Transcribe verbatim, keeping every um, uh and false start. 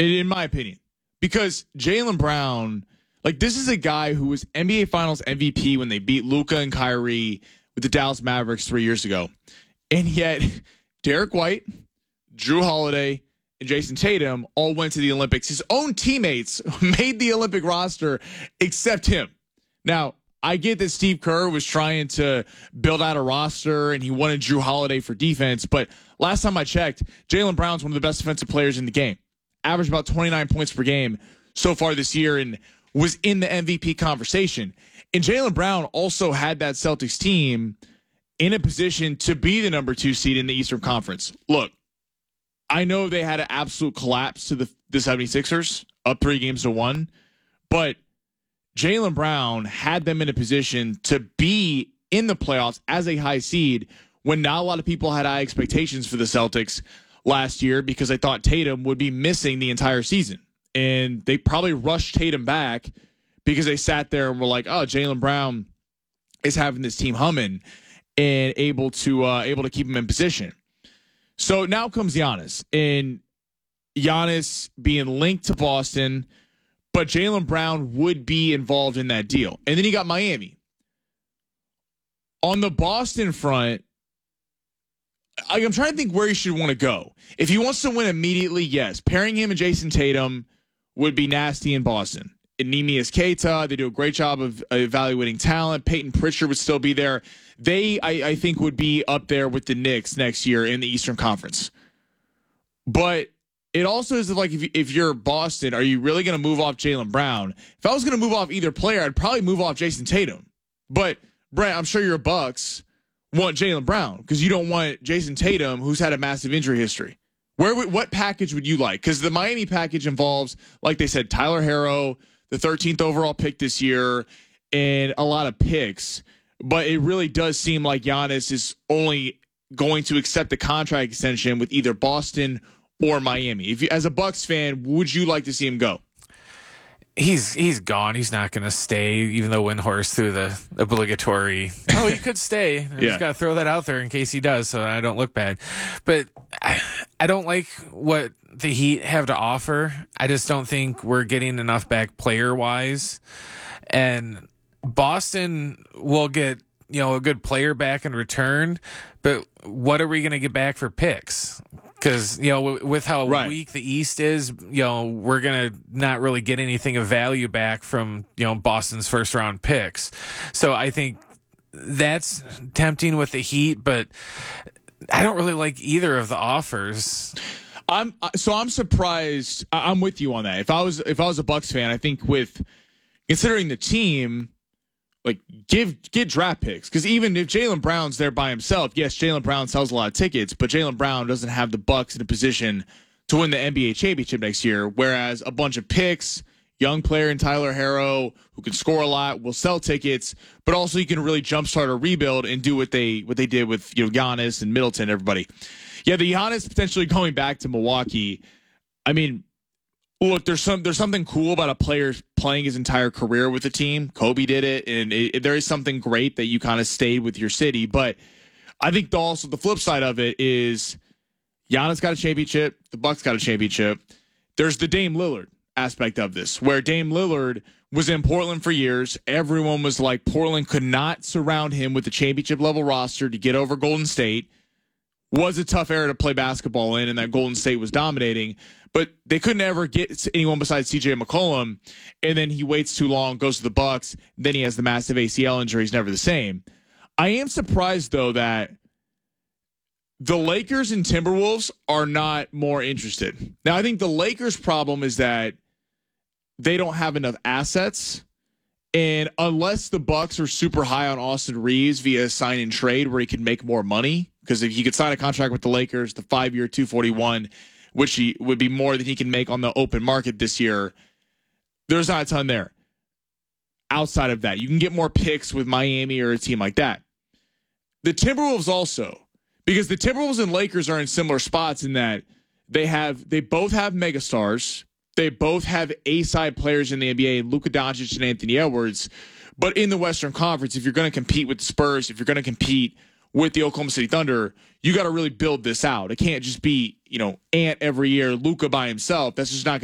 in my opinion, because Jaylen Brown, like this is a guy who was N B A Finals M V P when they beat Luka and Kyrie with the Dallas Mavericks three years ago. And yet Derek White, Drew Holiday, and Jason Tatum all went to the Olympics. His own teammates made the Olympic roster except him. Now, I get that Steve Kerr was trying to build out a roster and he wanted Drew Holiday for defense, but last time I checked, Jaylen Brown's one of the best defensive players in the game. Averaged about twenty-nine points per game so far this year and was in the M V P conversation. And Jaylen Brown also had that Celtics team in a position to be the number two seed in the Eastern Conference. Look, I know they had an absolute collapse to the, the 76ers, up three games to one, but Jaylen Brown had them in a position to be in the playoffs as a high seed when not a lot of people had high expectations for the Celtics last year because I thought Tatum would be missing the entire season. And they probably rushed Tatum back because they sat there and were like, oh, Jaylen Brown is having this team humming and able to uh, able to keep him in position. So now comes Giannis. And Giannis being linked to Boston, but Jaylen Brown would be involved in that deal. And then you got Miami. On the Boston front, I, I'm trying to think where he should want to go. If he wants to win immediately, yes. Pairing him and Jason Tatum would be nasty in Boston. Nemias Keita, they do a great job of evaluating talent. Peyton Pritchard would still be there. They, I, I think, would be up there with the Knicks next year in the Eastern Conference. But it also is like if, if you're Boston, are you really going to move off Jaylen Brown? If I was going to move off either player, I'd probably move off Jason Tatum. But, Brent, I'm sure your Bucks want Jaylen Brown because you don't want Jason Tatum, who's had a massive injury history. Where would, what package would you like? Because the Miami package involves, like they said, Tyler Herro, the thirteenth overall pick this year, and a lot of picks. But it really does seem like Giannis is only going to accept the contract extension with either Boston or Miami. If you, as a Bucks fan, would you like to see him go? He's he's gone. He's not going to stay, even though Windhorst threw the obligatory, oh, he could stay. I Yeah. just got to throw that out there in case he does so I don't look bad. But I, I don't like what the Heat have to offer. I just don't think we're getting enough back player-wise. And Boston will get, you know, a good player back in return, but what are we going to get back for picks? Because, you know, with how right. weak the East is, you know, we're going to not really get anything of value back from, you know, Boston's first round picks. So I think that's tempting with the Heat, but I don't really like either of the offers. I'm so I'm surprised. I'm with you on that. If I was if I was a Bucks fan, I think with considering the team, like give get draft picks, because even if Jaylen Brown's there by himself, yes, Jaylen Brown sells a lot of tickets, but Jaylen Brown doesn't have the Bucks in a position to win the N B A championship next year. Whereas a bunch of picks, young player in Tyler Herro who can score a lot, will sell tickets, but also you can really jumpstart a rebuild and do what they what they did with you know Giannis and Middleton, everybody. Yeah, the Giannis potentially going back to Milwaukee. I mean, look, there's some there's something cool about a player playing his entire career with a team. Kobe did it, and it, it, there is something great that you kind of stayed with your city. But I think the, also the flip side of it is Giannis got a championship, the Bucks got a championship. There's the Dame Lillard aspect of this, where Dame Lillard was in Portland for years. Everyone was like, Portland could not surround him with a championship level roster to get over Golden State. Was a tough era to play basketball in, and that Golden State was dominating. But they couldn't ever get anyone besides C J McCollum, and then he waits too long, goes to the Bucks, then he has the massive A C L injury. He's never the same. I am surprised, though, that the Lakers and Timberwolves are not more interested. Now, I think the Lakers' problem is that they don't have enough assets, and unless the Bucks are super high on Austin Reeves via sign and trade where he can make more money, because if he could sign a contract with the Lakers, the five-year two forty-one, which he would be more than he can make on the open market this year, there's not a ton there. Outside of that, you can get more picks with Miami or a team like that. The Timberwolves also, because the Timberwolves and Lakers are in similar spots in that they have they both have megastars. They both have A-side players in the N B A, Luka Doncic and Anthony Edwards. But in the Western Conference, if you're going to compete with the Spurs, if you're going to compete with the Oklahoma City Thunder, you got to really build this out. It can't just be, you know, Ant every year, Luka by himself. That's just not going